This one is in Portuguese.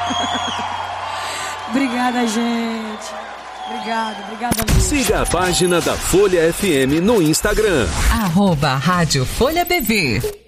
Obrigada, gente. Obrigada mesmo. Siga a página da Folha FM no Instagram. @Rádio Folha BV.